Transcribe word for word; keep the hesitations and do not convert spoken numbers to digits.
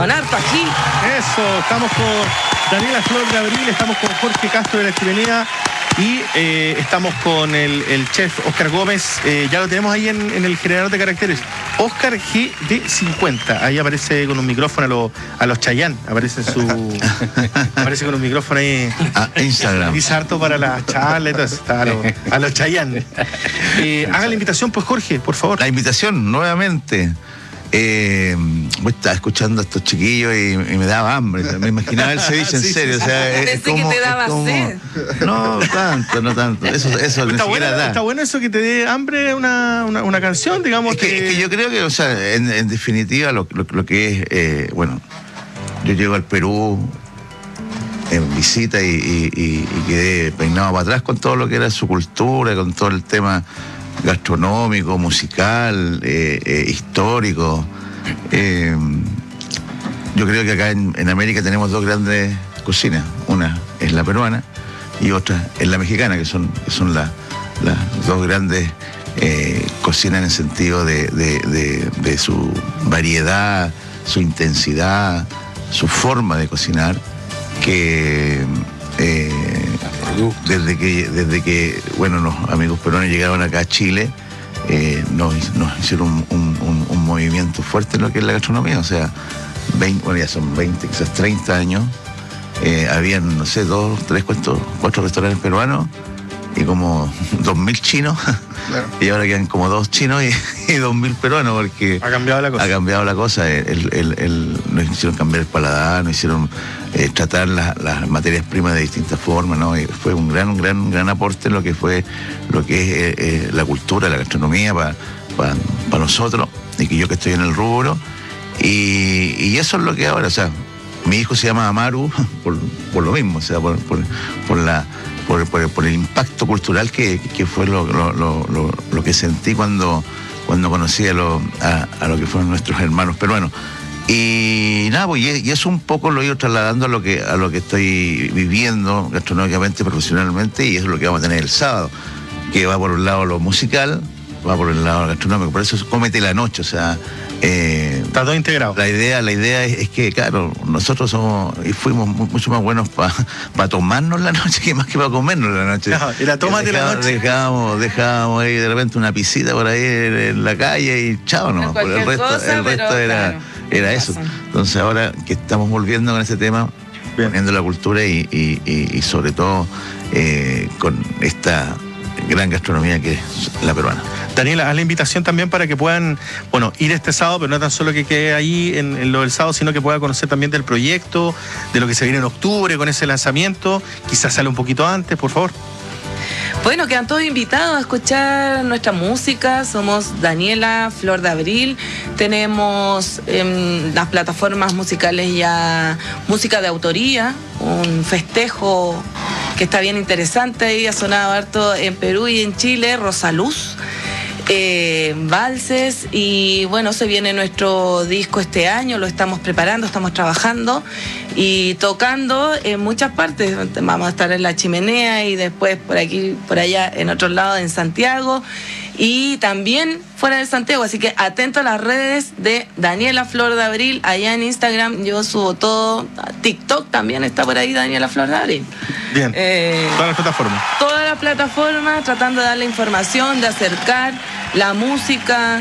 con harto ají. Eso, estamos con Daniela Flor de Abril, estamos con Jorge Castro de la Chimenea y eh, estamos con el, el chef Oscar Gómez. Eh, ya lo tenemos ahí en, en el generador de caracteres. Oscar G D cincuenta. Ahí aparece con un micrófono a, lo, a los Chayanne. Aparece su. aparece con un micrófono ahí. A Instagram. Dice harto para las charlas y todo eso. A los, a los Chayanne. Eh, haga la invitación, pues, Jorge, por favor. La invitación, nuevamente. Eh, estaba escuchando a estos chiquillos y, y me daba hambre. Me imaginaba el ceviche, Sí, en serio. O sea, es Pensé como, que te daba es como- sed. No tanto, no tanto. Eso, eso ni Está siquiera bueno, da. está bueno eso que te dé hambre una, una, una canción, digamos. Es que, es que yo creo que, o sea, en, en definitiva, lo, lo, lo que es, eh, bueno, yo llego al Perú en visita y, y, y, y quedé peinado para atrás con todo lo que era su cultura, con todo el tema gastronómico, musical, eh, eh, histórico. Eh, yo creo que acá en, en América tenemos dos grandes cocinas. Una es la peruana y otra es la mexicana, que son, que son las las dos grandes eh, cocinas en el sentido de, de, de, de su variedad, su intensidad, su forma de cocinar, que eh, desde que desde que bueno los amigos peruanos llegaron acá a Chile, eh, nos, nos hicieron un, un, un, un movimiento fuerte en lo que es la gastronomía. O sea, veinte, bueno, ya son veinte, quizás treinta años, eh, habían, no sé, dos, tres, cuatro, cuatro restaurantes peruanos y como dos mil chinos. Claro. Y ahora quedan como dos chinos y, y dos mil peruanos, porque Ha cambiado la cosa. ha cambiado la cosa. El, el, el, nos hicieron cambiar el paladar, nos hicieron eh, tratar las, las materias primas de distintas formas, ¿no? Y fue un gran, un gran, un gran aporte en lo que fue lo que es eh, eh, la cultura, la gastronomía para pa, pa nosotros, y que yo que estoy en el rubro. Y, y eso es lo que ahora, o sea, mi hijo se llama Amaru por, por lo mismo, o sea, por, por, por la Por, por, por el impacto cultural que, que fue lo, lo, lo, lo que sentí cuando, cuando conocí a lo, a, a lo que fueron nuestros hermanos peruanos. Y nada, pues, y, y eso un poco lo he ido trasladando a lo que, a lo que estoy viviendo gastronómicamente, profesionalmente, y eso es lo que vamos a tener el sábado, que va por un lado lo musical, va por el lado gastronómico. Por eso es Cómete la Noche, o sea... Eh, Está todo integrado. La idea, la idea es, es que, claro, nosotros somos y fuimos mu- mucho más buenos para pa tomarnos la noche que más que para comernos la noche. No, era tómate la Dejábamos- noche. Dejábamos, dejábamos ahí de repente una pisita por ahí en, en la calle y chao, no. Por el Cualquier resto, cosa, el resto pero, era, claro, era tienes eso. razón. Entonces ahora que estamos volviendo con ese tema, Bien. poniendo la cultura y, y, y, y sobre todo eh, con esta gran gastronomía que es la peruana. Daniela, haz la invitación también para que puedan, bueno, ir este sábado, pero no tan solo que quede ahí en, en lo del sábado, sino que pueda conocer también del proyecto, de lo que se viene en octubre con ese lanzamiento. Quizás sale un poquito antes, por favor. Bueno, quedan todos invitados a escuchar nuestra música. Somos Daniela Flor de Abril. Tenemos en las plataformas musicales ya música de autoría, un festejo que está bien interesante. Ahí ha sonado harto en Perú y en Chile, Rosaluz. Eh, valses, y bueno, se viene nuestro disco este año, lo estamos preparando, estamos trabajando y tocando en muchas partes. Vamos a estar en la Chimenea y después por aquí, por allá, en otros lados, en Santiago y también fuera de Santiago, así que atento a las redes de Daniela Flor de Abril. Allá en Instagram yo subo todo, TikTok también está por ahí, Daniela Flor de Abril. Bien. Eh, Todas las plataformas. Toda la plataforma, tratando de dar la información, de acercar la música,